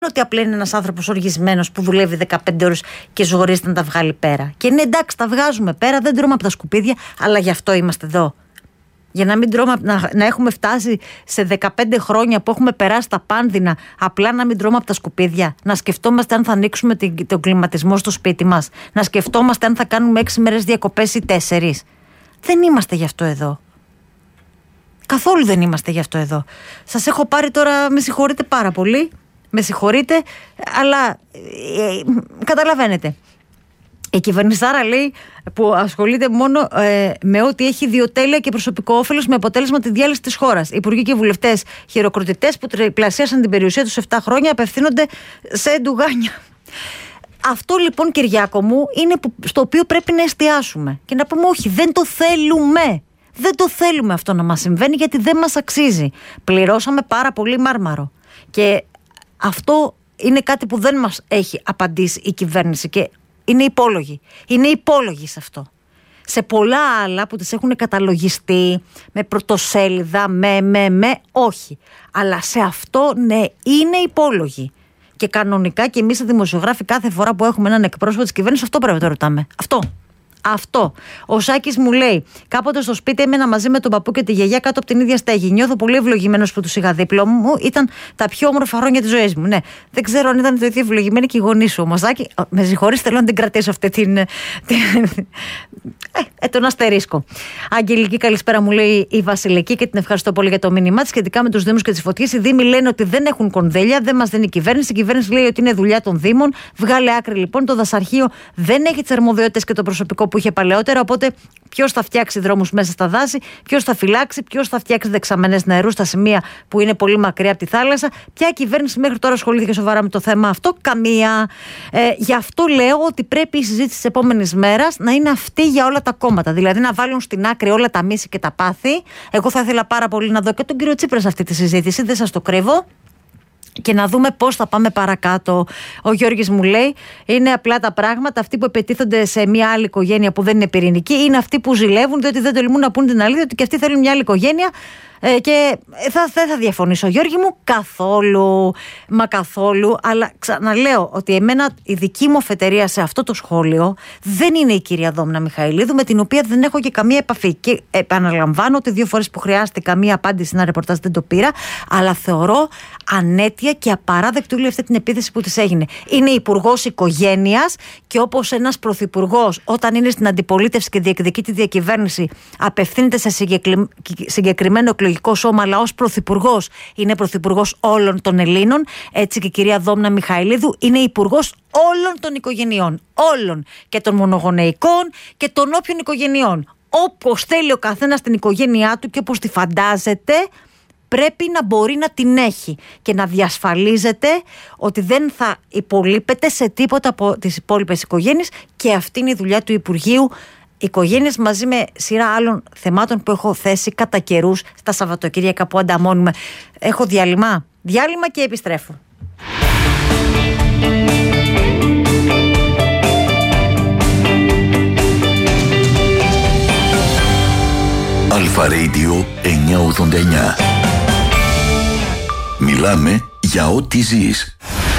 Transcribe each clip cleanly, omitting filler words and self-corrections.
ότι απλά είναι ένας άνθρωπος οργισμένος που δουλεύει 15 ώρες και ζορίζεται να τα βγάλει πέρα. Και ναι, εντάξει, τα βγάζουμε πέρα, δεν τρώμε από τα σκουπίδια, αλλά γι' αυτό είμαστε εδώ. Για να μην τρώμε, να έχουμε φτάσει σε 15 χρόνια που έχουμε περάσει τα πάνδυνα, απλά να μην τρώμε από τα σκουπίδια. Να σκεφτόμαστε αν θα ανοίξουμε τον κλιματισμό στο σπίτι μας. Να σκεφτόμαστε αν θα κάνουμε 6 μέρες διακοπές ή 4. Δεν είμαστε γι' αυτό εδώ. Καθόλου δεν είμαστε γι' αυτό εδώ. Σας έχω πάρει τώρα, με συγχωρείτε πάρα πολύ. Με συγχωρείτε, αλλά καταλαβαίνετε. Η κυβερνησάρα λέει που ασχολείται μόνο με ό,τι έχει ιδιοτέλεια και προσωπικό όφελος, με αποτέλεσμα τη διάλυση της χώρας. Οι υπουργοί και οι βουλευτές χειροκροτητές που τριπλασίασαν την περιουσία τους 7 χρόνια απευθύνονται σε ντουγάνια. Αυτό λοιπόν, Κυριάκο μου, είναι στο οποίο πρέπει να εστιάσουμε και να πούμε όχι, δεν το θέλουμε. Δεν το θέλουμε αυτό να μας συμβαίνει, γιατί δεν μας αξίζει. Πληρώσαμε πάρα πολύ μάρμαρο και αυτό είναι κάτι που δεν μας έχει απαντήσει η κυβέρνηση και είναι υπόλογοι. Είναι υπόλογοι σε αυτό. Σε πολλά άλλα που τις έχουν καταλογιστεί με πρωτοσέλιδα, όχι. Αλλά σε αυτό ναι, είναι υπόλογοι. Και κανονικά και εμείς οι δημοσιογράφοι κάθε φορά που έχουμε έναν εκπρόσωπο της κυβέρνησης αυτό πρέπει να το ρωτάμε. Αυτό. Ο Σάκης μου λέει: κάποτε στο σπίτι έμενα μαζί με τον παππού και τη γιαγιά κάτω από την ίδια στέγη. Νιώθω πολύ ευλογημένος που τους είχα δίπλα μου. Ήταν τα πιο όμορφα χρόνια της ζωής μου. Ναι, δεν ξέρω αν ήταν το ίδιο ευλογημένοι και οι γονείς σου. Όμως, Σάκη, με συγχωρείς, θέλω να την κρατήσω αυτή τον αστερίσκο. Αγγελική, καλησπέρα, μου λέει η Βασιλική και την ευχαριστώ πολύ για το μήνυμά της σχετικά με τους Δήμους και τις φωτιές. Οι Δήμοι λένε ότι δεν έχουν κονδύλια, δεν μας δίνει η κυβέρνηση. Η κυβέρνηση λέει ότι είναι δουλειά των Δήμων. Βγάλε άκρη λοιπόν. Το δασαρχείο δεν έχει τις αρμοδιότητες και το προσωπικό που είχε παλαιότερα. Οπότε, ποιος θα φτιάξει δρόμους μέσα στα δάση, ποιος θα φυλάξει, ποιος θα φτιάξει δεξαμενές νερού στα σημεία που είναι πολύ μακριά από τη θάλασσα. Ποια κυβέρνηση μέχρι τώρα ασχολήθηκε σοβαρά με το θέμα αυτό? Καμία. Γι' αυτό λέω ότι πρέπει η συζήτηση της επόμενης μέρας να είναι αυτή για όλα τα κόμματα. Δηλαδή να βάλουν στην άκρη όλα τα μίση και τα πάθη. Εγώ θα ήθελα πάρα πολύ να δω και τον κύριο Τσίπρα σε αυτή τη συζήτηση, δεν σας το κρύβω. Και να δούμε πώς θα πάμε παρακάτω. Ο Γιώργης μου λέει: είναι απλά τα πράγματα. Αυτοί που επιτίθονται σε μια άλλη οικογένεια που δεν είναι πυρηνική είναι αυτοί που ζηλεύουν, διότι δεν τολμούν να πούν την αλήθεια, ότι και αυτοί θέλουν μια άλλη οικογένεια. Και δεν θα διαφωνήσω, Γιώργη μου, καθόλου. Μα καθόλου. Αλλά ξαναλέω ότι εμένα η δική μου αφετηρία σε αυτό το σχόλιο δεν είναι η κυρία Δόμνα Μιχαηλίδου, με την οποία δεν έχω και καμία επαφή. Και επαναλαμβάνω ότι 2 φορές που χρειάστηκα μία απάντηση σε ένα ρεπορτάζ δεν το πήρα. Αλλά θεωρώ ανέτεια και απαράδεκτη όλη αυτή την επίθεση που της έγινε. Είναι υπουργός οικογένειας και όπως ένας πρωθυπουργός, όταν είναι στην αντιπολίτευση και διεκδικεί τη διακυβέρνηση, απευθύνεται σε συγκεκριμένο εκλογικό σώμα, αλλά ως πρωθυπουργός είναι πρωθυπουργός όλων των Ελλήνων. Έτσι και η κυρία Δόμνα Μιχαηλίδου είναι υπουργός όλων των οικογενειών. Όλων. Και των μονογονεϊκών και των όποιων οικογενειών. Όπως θέλει ο καθένας την οικογένειά του και όπως τη φαντάζεται, πρέπει να μπορεί να την έχει και να διασφαλίζεται ότι δεν θα υπολείπεται σε τίποτα από τις υπόλοιπες οικογένειες, και αυτή είναι η δουλειά του Υπουργείου Οικογένειας, μαζί με σειρά άλλων θεμάτων που έχω θέσει κατά καιρούς στα Σαββατοκύριακα που ανταμώνουμε. Έχω διάλειμμα και επιστρέφω. Αλφα Radio 989. Μιλάμε για ό,τι ζεις.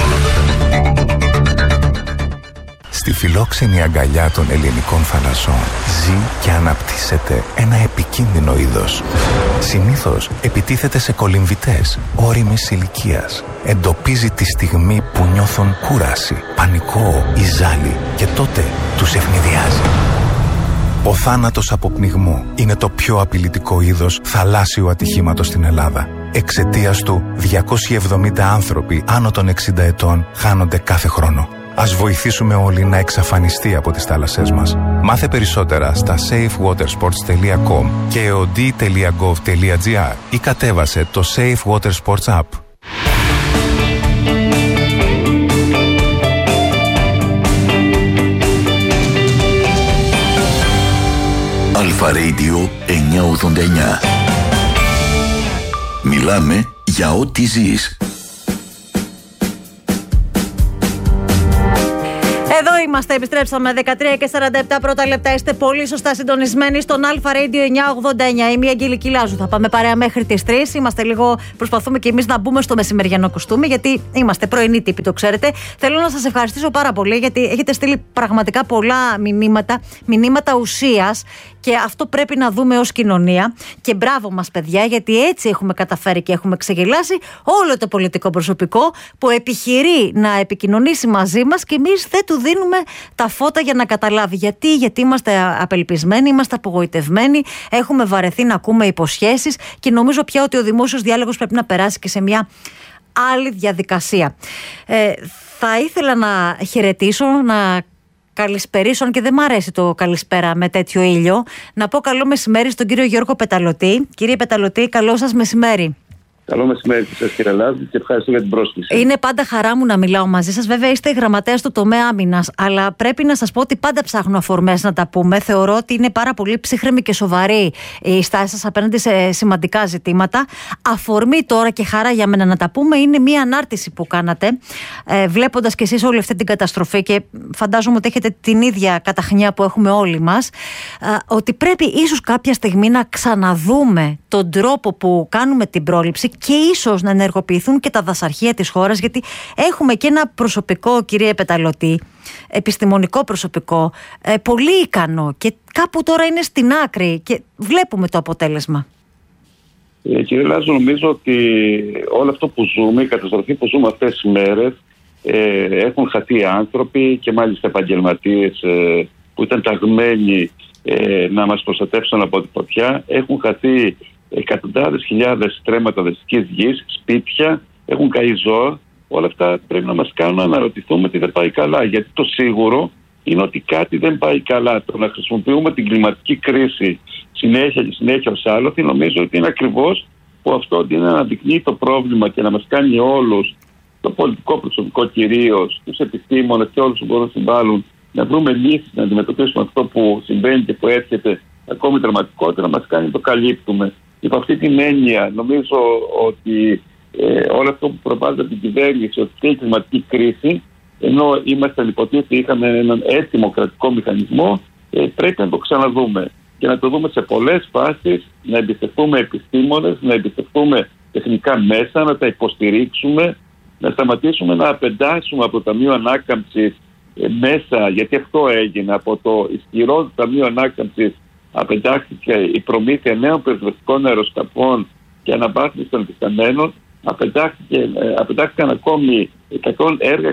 Στη φιλόξενη αγκαλιά των ελληνικών θαλασσών ζει και αναπτύσσεται ένα επικίνδυνο είδος. Συνήθως επιτίθεται σε κολυμβητές ώριμης ηλικίας. Εντοπίζει τη στιγμή που νιώθουν κούραση, πανικό ή ζάλι και τότε τους ευνηδιάζει. Ο θάνατος από πνιγμό είναι το πιο απειλητικό είδος θαλάσσιου ατυχήματος στην Ελλάδα. Εξαιτίας του, 270 άνθρωποι άνω των 60 ετών χάνονται κάθε χρόνο. Ας βοηθήσουμε όλοι να εξαφανιστεί από τις θάλασσές μας. Μάθε περισσότερα στα safewatersports.com και eod.gov.gr ή κατέβασε το Safe Water Sports App. Αλφα Radio 989. Μιλάμε για ό,τι ζεις. Εδώ είμαστε, επιστρέψαμε 13:47 πρώτα λεπτά. Είστε πολύ σωστά συντονισμένοι στον Αλφα Radio 989. Είμαι η Αγγελική Λάζου. Θα πάμε παρέα μέχρι τις 3. Είμαστε λίγο, προσπαθούμε και εμείς να μπούμε στο μεσημεριανό κοστούμι, γιατί είμαστε πρωινοί τύποι, το ξέρετε. Θέλω να σας ευχαριστήσω πάρα πολύ, γιατί έχετε στείλει πραγματικά πολλά μηνύματα ουσίας. Και αυτό πρέπει να δούμε ως κοινωνία. Και μπράβο μας, παιδιά, γιατί έτσι έχουμε καταφέρει και έχουμε ξεγελάσει όλο το πολιτικό προσωπικό που επιχειρεί να επικοινωνήσει μαζί μας και εμείς δεν του δίνουμε τα φώτα για να καταλάβει. Γιατί είμαστε απελπισμένοι, είμαστε απογοητευμένοι, έχουμε βαρεθεί να ακούμε υποσχέσεις και νομίζω πια ότι ο δημόσιος διάλογος πρέπει να περάσει και σε μια άλλη διαδικασία. Θα ήθελα να χαιρετήσω, να καλησπερίσω, και δεν μ' αρέσει το καλησπέρα με τέτοιο ήλιο, να πω καλό μεσημέρι στον κύριο Γιώργο Πεταλωτή. Κύριε Πεταλωτή, καλό σας μεσημέρι. Καλό μεσημέρι σας, κύριε Λάζου, και ευχαριστώ για την πρόσκληση. Είναι πάντα χαρά μου να μιλάω μαζί σας. Βέβαια, είστε γραμματέας του τομέα άμυνας, αλλά πρέπει να σας πω ότι πάντα ψάχνω αφορμές να τα πούμε. Θεωρώ ότι είναι πάρα πολύ ψύχρεμη και σοβαρή η στάση σας απέναντι σε σημαντικά ζητήματα. Αφορμή τώρα και χαρά για μένα να τα πούμε είναι μια ανάρτηση που κάνατε, βλέποντας κι εσείς όλη αυτή την καταστροφή, και φαντάζομαι ότι έχετε την ίδια καταχνιά που έχουμε όλοι μας, ότι πρέπει ίσως κάποια στιγμή να ξαναδούμε τον τρόπο που κάνουμε την πρόληψη και ίσως να ενεργοποιηθούν και τα δασαρχεία της χώρας, γιατί έχουμε και ένα προσωπικό, κύριε Πεταλωτή, επιστημονικό προσωπικό, πολύ ικανό, και κάπου τώρα είναι στην άκρη και βλέπουμε το αποτέλεσμα. Κύριε Λάζο, νομίζω ότι όλο αυτό που ζούμε, η καταστροφή που ζούμε αυτές τις μέρες, έχουν χαθεί άνθρωποι και μάλιστα επαγγελματίες που ήταν ταγμένοι να μας προστατεύσουν από την φωτιά. Έχουν χαθεί εκατοντάδες χιλιάδες στρέμματα δασικής γης, σπίτια, έχουν καεί ζώα. Όλα αυτά πρέπει να μας κάνουν να αναρωτηθούμε τι δεν πάει καλά. Γιατί το σίγουρο είναι ότι κάτι δεν πάει καλά. Το να χρησιμοποιούμε την κλιματική κρίση συνέχεια ως άλοθη, νομίζω ότι είναι ακριβώς που αυτό ότι είναι να αναδεικνύει το πρόβλημα και να μας κάνει όλους, το πολιτικό προσωπικό κυρίως, τους επιστήμονες και όλους που μπορούν να συμβάλλουν, να βρούμε λύσεις, να αντιμετωπίσουμε αυτό που συμβαίνει και που έρχεται ακόμη δραματικότερα, μας κάνει να το καλύπτουμε. Υπό αυτή την έννοια, νομίζω ότι όλο αυτό που προβάλλεται από την κυβέρνηση, ότι και η κλιματική κρίση, ενώ ήμασταν υποτίθεται, είχαμε έναν έτοιμο κρατικό μηχανισμό, πρέπει να το ξαναδούμε και να το δούμε σε πολλές φάσεις, να εμπιστευτούμε επιστήμονες, να εμπιστευτούμε τεχνικά μέσα, να τα υποστηρίξουμε, να σταματήσουμε να απεντάσουμε από το Ταμείο Ανάκαμψης μέσα, γιατί αυτό έγινε, από το ισχυρό Ταμείο Ανάκαμψης απεντάχθηκε η προμήθεια νέων πυροσβεστικών αεροσκαφών και αναβάθμιση των υφισταμένων. Απεντάχθηκαν ακόμη έργα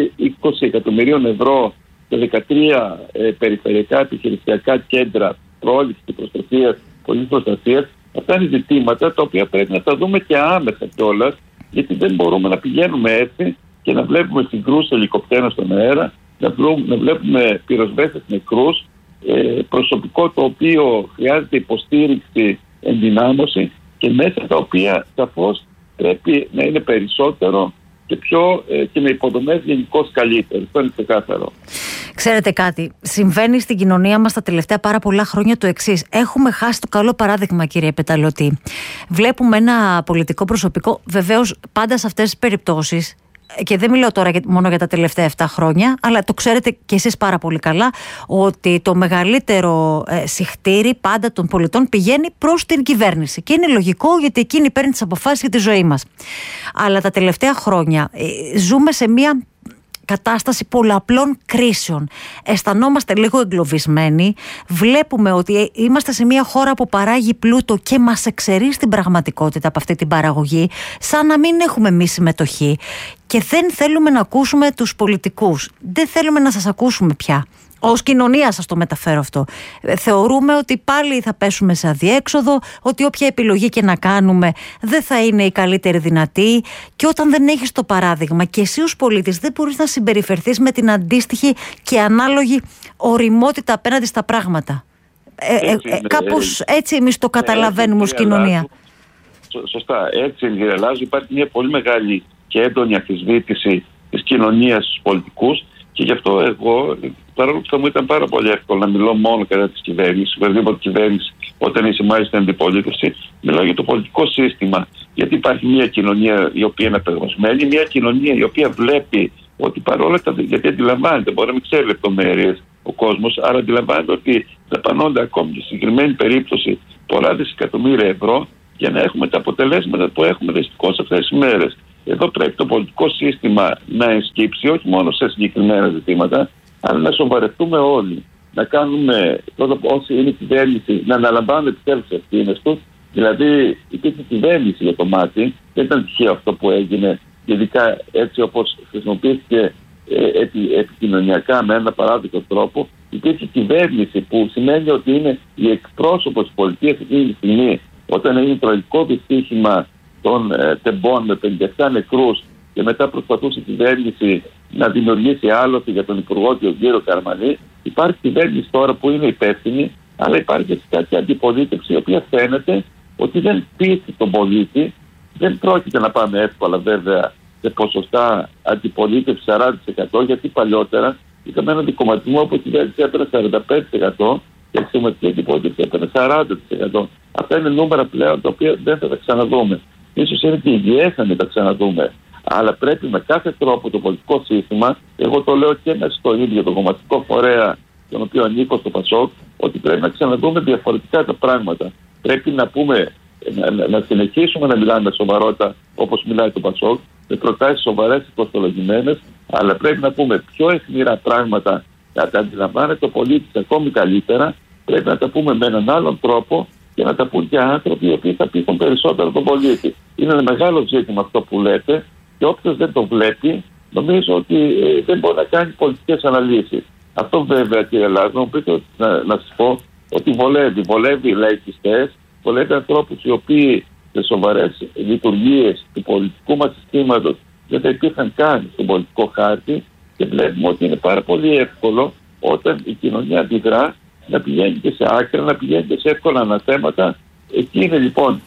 120 εκατομμυρίων ευρώ σε 13 περιφερειακά επιχειρησιακά κέντρα πρόληψης και προστασίας, πολιτικής προστασίας. Αυτά είναι ζητήματα τα οποία πρέπει να τα δούμε και άμεσα κιόλας, γιατί δεν μπορούμε να πηγαίνουμε έτσι και να βλέπουμε συγκρούσεις ελικοπτέρων στον αέρα, να βλέπουμε πυροσβέστες νεκρούς, προσωπικό το οποίο χρειάζεται υποστήριξη, ενδυνάμωση, και μέσα τα οποία σαφώς πρέπει να είναι περισσότερο και πιο και με υποδομές γενικώς καλύτερες. Αυτό είναι ξεκάθαρο. Ξέρετε κάτι, συμβαίνει στην κοινωνία μας τα τελευταία πάρα πολλά χρόνια το εξής. Έχουμε χάσει το καλό παράδειγμα, κύριε Πεταλωτή. Βλέπουμε ένα πολιτικό προσωπικό, βεβαίως πάντα σε αυτές τις περιπτώσεις, και δεν μιλάω τώρα μόνο για τα τελευταία 7 χρόνια, αλλά το ξέρετε και εσείς πάρα πολύ καλά, ότι το μεγαλύτερο συχτήρι πάντα των πολιτών πηγαίνει προς την κυβέρνηση. Και είναι λογικό, γιατί εκείνη παίρνει τις αποφάσεις για τη ζωή μας. Αλλά τα τελευταία χρόνια ζούμε σε μια κατάσταση πολλαπλών κρίσεων. Αισθανόμαστε λίγο εγκλωβισμένοι. Βλέπουμε ότι είμαστε σε μια χώρα που παράγει πλούτο και μας εξαιρεί στην πραγματικότητα από αυτή την παραγωγή, σαν να μην έχουμε εμείς συμμετοχή. Και δεν θέλουμε να ακούσουμε τους πολιτικούς. Δεν θέλουμε να σας ακούσουμε πια. Ως κοινωνία σας το μεταφέρω αυτό. Θεωρούμε ότι πάλι θα πέσουμε σε αδιέξοδο, ότι όποια επιλογή και να κάνουμε δεν θα είναι η καλύτερη δυνατή, και όταν δεν έχεις το παράδειγμα και εσύ ως πολίτης δεν μπορείς να συμπεριφερθείς με την αντίστοιχη και ανάλογη ωριμότητα απέναντι στα πράγματα. Κάπως έτσι εμείς το καταλαβαίνουμε ως κοινωνία. Σωστά, έτσι κύριε Λάζου, υπάρχει μια πολύ μεγάλη και έντονη αμφισβήτηση της κοινωνίας στους πολιτικούς, και γι' αυτό εγώ, παρόλο που θα μου ήταν πάρα πολύ εύκολο να μιλώ μόνο κατά της κυβέρνησης, οποιαδήποτε κυβέρνηση, όταν είσαι μάλιστα αντιπολίτευση, μιλάω για το πολιτικό σύστημα. Γιατί υπάρχει μια κοινωνία η οποία είναι απεγνωσμένη, μια κοινωνία η οποία βλέπει ότι παρόλα τα. Γιατί αντιλαμβάνεται, μπορεί να μην ξέρει λεπτομέρειες ο κόσμος, αλλά αντιλαμβάνεται ότι δαπανώνται ακόμη και στη συγκεκριμένη περίπτωση πολλά δισεκατομμύρια ευρώ για να έχουμε τα αποτελέσματα που έχουμε δυστυχώς αυτές τις μέρες. Εδώ πρέπει το πολιτικό σύστημα να ενσκύψει, όχι μόνο σε συγκεκριμένα ζητήματα, αλλά να σοβαρευτούμε όλοι. Να κάνουμε, όσοι είναι κυβέρνηση, να αναλαμβάνουν επιτέλους τις ευθύνες τους. Δηλαδή, υπήρχε κυβέρνηση για το μάτι, δεν ήταν τυχαίο αυτό που έγινε, ειδικά έτσι όπως χρησιμοποιήθηκε επικοινωνιακά με ένα παράδειγμα τρόπο. Υπήρχε κυβέρνηση, που σημαίνει ότι είναι η εκπρόσωπος της πολιτείας εκείνη τη στιγμή, όταν έγινε τραγικό δυστύχημα των τεμπών με 57 νεκρούς και μετά προσπαθούσε η κυβέρνηση να δημιουργήσει άλοθη για τον Υπουργό τον κύριο Καραμανλή. Υπάρχει κυβέρνηση τώρα που είναι υπεύθυνη, αλλά υπάρχει και κάποια αντιπολίτευση, η οποία φαίνεται ότι δεν πείθει τον πολίτη. Δεν πρόκειται να πάμε εύκολα βέβαια σε ποσοστά αντιπολίτευση 40%, γιατί παλιότερα είχαμε ένα δικομματισμό όπου η κυβέρνηση έπαιρνε 45% και η αξιωματική αντιπολίτευση έπαιρνε 40%. Αυτά είναι νούμερα πλέον τα οποία δεν θα τα ξαναδούμε. Ίσως είναι και υγιές να μην τα ξαναδούμε. Αλλά πρέπει με κάθε τρόπο το πολιτικό σύστημα, εγώ το λέω και μέσα στο ίδιο το κομματικό φορέα, τον οποίο ανήκω στο ΠΑΣΟΚ, ότι πρέπει να ξαναδούμε διαφορετικά τα πράγματα. Πρέπει να πούμε, να συνεχίσουμε να μιλάμε με σοβαρότητα όπως μιλάει το ΠΑΣΟΚ, με προτάσεις σοβαρές και κοστολογημένες, αλλά πρέπει να πούμε πιο αιχμηρά πράγματα, να τα αντιλαμβάνεται ο πολίτης ακόμη καλύτερα. Πρέπει να τα πούμε με έναν άλλον τρόπο και να τα πούν και άνθρωποι οι οποίοι θα πείθουν περισσότερο τον πολίτη. Είναι ένα μεγάλο ζήτημα αυτό που λέτε, και όποιος δεν το βλέπει, νομίζω ότι δεν μπορεί να κάνει πολιτικές αναλύσεις. Αυτό βέβαια, κύριε Λάζο, μου πείτε να σας πω ότι βολεύει λαϊκιστές, βολεύει ανθρώπους οι οποίοι σε σοβαρές λειτουργίες του πολιτικού μας συστήματος δεν θα υπήρχαν καν στον πολιτικό χάρτη, και βλέπουμε ότι είναι πάρα πολύ εύκολο όταν η κοινωνία αντιδρά να πηγαίνει και σε άκρα, να πηγαίνει και σε εύκολα αναθέματα. Εκεί είναι λοιπόν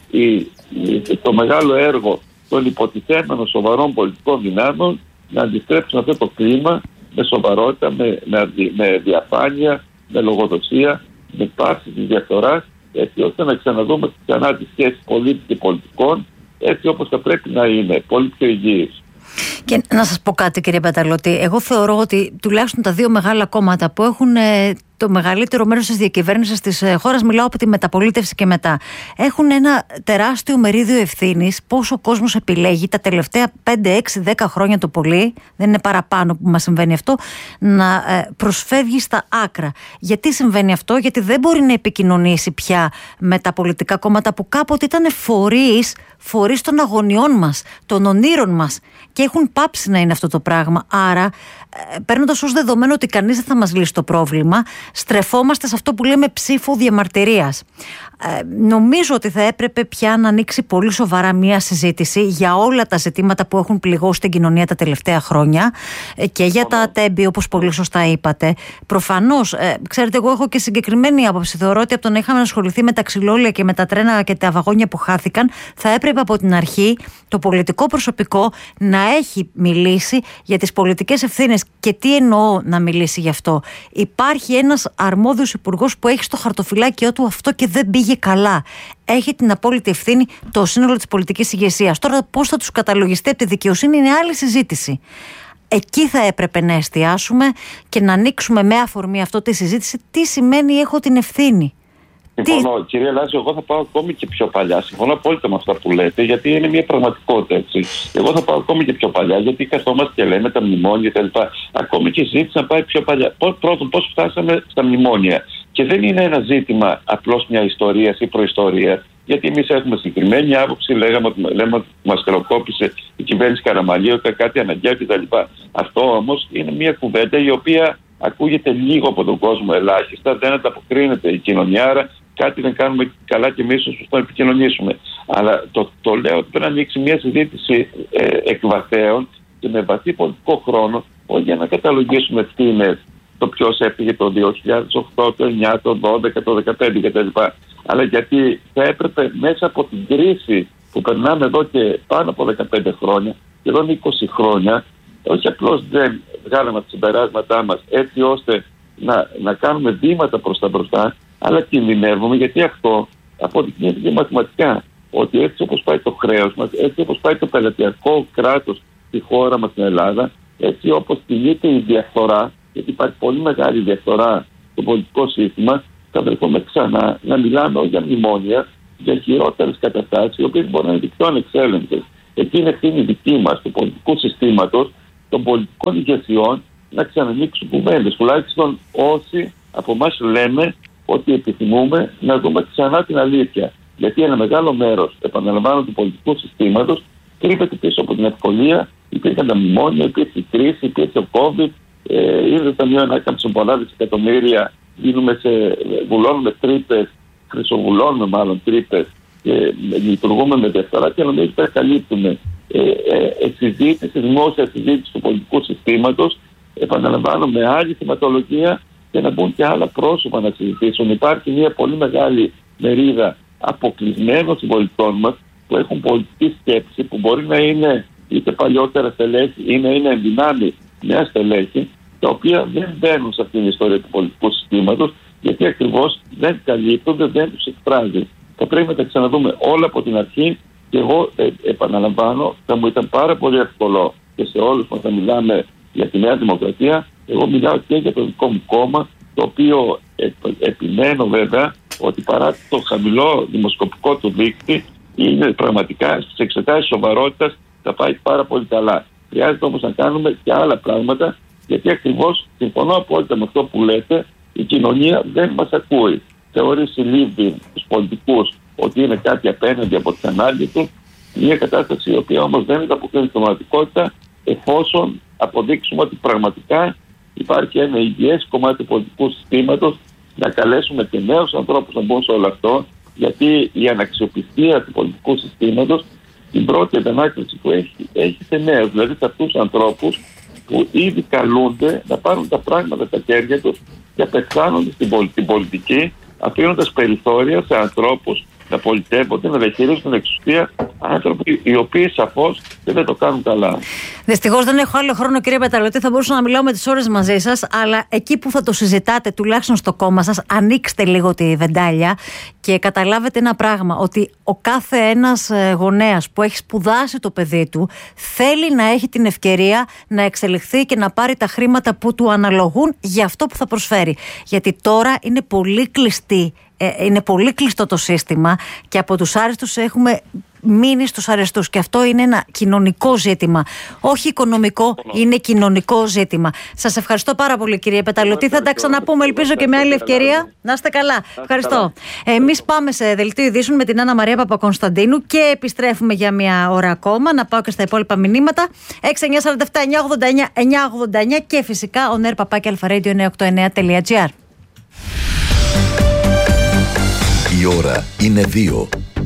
το μεγάλο έργο των υποτιθέμενων σοβαρών πολιτικών δυνάμεων να αντιστρέψουν αυτό το κλίμα με σοβαρότητα, με διαφάνεια, με λογοδοσία, με πάυση της διαφθοράς, έτσι ώστε να ξαναδούμε ξανά τις σχέσεις πολίτη και πολιτικών, έτσι όπως θα πρέπει να είναι, πολύ πιο υγιείς. Και να σας πω κάτι, κύριε Μπαταλώτη, εγώ θεωρώ ότι τουλάχιστον τα δύο μεγάλα κόμματα που έχουν το μεγαλύτερο μέρος της διακυβέρνησης της χώρας, μιλάω από τη μεταπολίτευση και μετά, έχουν ένα τεράστιο μερίδιο ευθύνης πώς ο κόσμος επιλέγει τα τελευταία 5, 6, 10 χρόνια το πολύ, δεν είναι παραπάνω που μας συμβαίνει αυτό, να προσφεύγει στα άκρα. Γιατί συμβαίνει αυτό? Γιατί δεν μπορεί να επικοινωνήσει πια με τα πολιτικά κόμματα που κάποτε ήταν φορείς των αγωνιών μας, των ονείρων μας, και έχουν πάψει να είναι αυτό το πράγμα. Άρα, παίρνοντας ως δεδομένο ότι κανείς δεν θα μας λύσει το πρόβλημα, στρεφόμαστε σε αυτό που λέμε ψήφο διαμαρτυρίας. Νομίζω ότι θα έπρεπε πια να ανοίξει πολύ σοβαρά μια συζήτηση για όλα τα ζητήματα που έχουν πληγώσει την κοινωνία τα τελευταία χρόνια, και για τα τέμπη, όπως πολύ σωστά είπατε. Προφανώς, ξέρετε, εγώ έχω και συγκεκριμένη άποψη. Θεωρώ ότι από το να είχαμε ασχοληθεί με τα ξυλόλια και με τα τρένα και τα βαγόνια που χάθηκαν, θα έπρεπε από την αρχή το πολιτικό προσωπικό να έχει μιλήσει για τις πολιτικές ευθύνες. Και τι εννοώ να μιλήσει γι' αυτό? Υπάρχει ένας αρμόδιος υπουργός που έχει στο χαρτοφυλάκιό του αυτό και δεν πήγε καλά. Έχει την απόλυτη ευθύνη το σύνολο της πολιτικής ηγεσίας. Τώρα, πώς θα τους καταλογιστεί από τη δικαιοσύνη είναι άλλη συζήτηση. Εκεί θα έπρεπε να εστιάσουμε και να ανοίξουμε με αφορμή αυτό τη συζήτηση τι σημαίνει έχω την ευθύνη. Συμφωνώ, κυρία Λάζη, εγώ θα πάω ακόμη και πιο παλιά. Συμφωνώ απόλυτα με αυτά που λέτε, γιατί είναι μια πραγματικότητα, έτσι. Εγώ θα πάω ακόμη και πιο παλιά, γιατί καθόμαστε και λέμε τα μνημόνια κτλ. Ακόμη και η συζήτηση να πάει πιο παλιά. Πρώτον, πώς φτάσαμε στα μνημόνια. Και δεν είναι ένα ζήτημα απλώς μια ιστορία ή προϊστορία. Γιατί εμείς έχουμε συγκεκριμένη άποψη, λέμε ότι μας χρεοκόπησε η κυβέρνηση Καραμανλή, ότι κάτι αναγκαίο κτλ. Αυτό όμως είναι μια κουβέντα η οποία ακούγεται λίγο από τον κόσμο ελάχιστα, δεν ανταποκρίνεται η κοινωνία, άρα κάτι δεν κάνουμε καλά και εμείς ώστε να επικοινωνήσουμε. Αλλά το λέω ότι πρέπει να ανοίξει μια συζήτηση εκ βαθέων και με βαθύ πολιτικό χρόνο, όχι για να καταλογίσουμε ευθύνες, το ποιος έφυγε το 2008, το 2009, το 2012, το 2015 κτλ. Αλλά γιατί θα έπρεπε μέσα από την κρίση που περνάμε εδώ και πάνω από 15 χρόνια, σχεδόν 20 χρόνια, όχι απλώς δεν βγάλαμε τα συμπεράσματά μας έτσι ώστε να κάνουμε βήματα προς τα μπροστά, αλλά κινδυνεύουμε, γιατί αυτό αποδεικνύεται και μαθηματικά, ότι έτσι όπως πάει το χρέος μας, έτσι όπως πάει το πελατειακό κράτος στη χώρα μας στην Ελλάδα, έτσι όπως κινείται η διαφθορά, γιατί υπάρχει πολύ μεγάλη διαφθορά στο πολιτικό σύστημα, θα βρεθούμε ξανά να μιλάμε όχι για μνημόνια, για χειρότερες καταστάσεις, οι οποίες μπορεί να είναι πιο ανεξέλεγκτες. Εκεί είναι ευθύνη δική μας, του πολιτικού συστήματος, των πολιτικών ηγεσιών, να ξανανοίξουν κουβέντες. Τουλάχιστον όσοι από εμάς λέμε ότι επιθυμούμε να δούμε ξανά την αλήθεια. Γιατί ένα μεγάλο μέρος, επαναλαμβάνω, του πολιτικού συστήματος κρύβεται πίσω από την ευκολία. Υπήρχαν τα μνημόνια, υπήρχε η κρίση, υπήρχε ο COVID, είδε το Ταμείο Ανάκαμψης πολλά δισεκατομμύρια, βουλώνουμε τρύπες, χρυσοβουλώνουμε μάλλον τρύπες και λειτουργούμε με διαφθορά και νομίζω ότι καλύπτουμε. Δημόσια συζήτηση του πολιτικού συστήματος, επαναλαμβάνω, με άλλη θεματολογία και να μπουν και άλλα πρόσωπα να συζητήσουν. Υπάρχει μια πολύ μεγάλη μερίδα αποκλεισμένων συμπολιτών μας που έχουν πολιτική σκέψη, που μπορεί να είναι είτε παλιότερα στελέχη ή να είναι ενδυνάμει νέα στελέχη, τα οποία δεν μπαίνουν σε αυτήν την ιστορία του πολιτικού συστήματος, γιατί ακριβώς δεν καλύπτονται, δεν τους εκφράζει. Θα πρέπει να τα ξαναδούμε όλα από την αρχή και εγώ επαναλαμβάνω, θα μου ήταν πάρα πολύ εύκολο και σε όλους που θα μιλάμε για τη Νέα Δημοκρατία. Εγώ μιλάω και για το δικό μου κόμμα, το οποίο επιμένω βέβαια ότι παρά το χαμηλό δημοσκοπικό του δείκτη, είναι πραγματικά στις εξετάσεις σοβαρότητας θα πάει πάρα πολύ καλά. Χρειάζεται όμως να κάνουμε και άλλα πράγματα, γιατί ακριβώς συμφωνώ απόλυτα με αυτό που λέτε, η κοινωνία δεν μας ακούει. Θεωρεί συλλήβδη τους πολιτικούς ότι είναι κάτι απέναντι από τις ανάγκες του, μια κατάσταση η οποία όμως δεν ανταποκρίνεται στην πραγματικότητα, εφόσον αποδείξουμε ότι πραγματικά υπάρχει ένα υγιές κομμάτι του πολιτικού συστήματος, να καλέσουμε και νέους ανθρώπους να μπουν σε όλο αυτό, γιατί η αναξιοπιστία του πολιτικού συστήματος, την πρώτη αντανάκληση που έχει σε νέους, δηλαδή σε αυτούς τους ανθρώπους που ήδη καλούνται να πάρουν τα πράγματα στα χέρια τους και απεχθάνονται στην πολιτική, αφήνοντας περιθώρια σε ανθρώπους να πολιτεύονται, να διαχειρίζουν την εξουσία, άνθρωποι οι οποίοι σαφώς δεν το κάνουν καλά. Δυστυχώς δεν έχω άλλο χρόνο, κύριε Πεταλωτή. Θα μπορούσα να μιλάω με τις ώρες μαζί σας, αλλά εκεί που θα το συζητάτε, τουλάχιστον στο κόμμα σας, ανοίξτε λίγο τη βεντάλια και καταλάβετε ένα πράγμα, ότι ο κάθε ένας γονέας που έχει σπουδάσει το παιδί του θέλει να έχει την ευκαιρία να εξελιχθεί και να πάρει τα χρήματα που του αναλογούν για αυτό που θα προσφέρει. Γιατί τώρα είναι πολύ κλειστή. Είναι πολύ κλειστό το σύστημα και από τους άριστους έχουμε μείνει στους αρεστούς, και αυτό είναι ένα κοινωνικό ζήτημα, όχι οικονομικό, είναι κοινωνικό ζήτημα. Σας ευχαριστώ πάρα πολύ, κύριε Πεταλωτή. Θα τα ξαναπούμε, ελπίζω, και με άλλη ευκαιρία. Να είστε καλά. Ευχαριστώ. Εμείς πάμε σε δελτίο ειδήσεων με την Άννα Μαρία Παπακωνσταντίνου και επιστρέφουμε για μια ώρα ακόμα. Να πάω και στα υπόλοιπα μηνύματα. 6947-989-989 και φυσικά onair@alpharadio989.gr. Η ώρα είναι 2.